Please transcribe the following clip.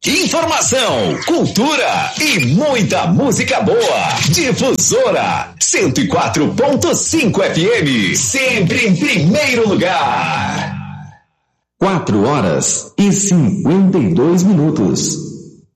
Informação, cultura e muita música boa. Difusora 104.5 FM, sempre em primeiro lugar. 4 horas e 52 minutos.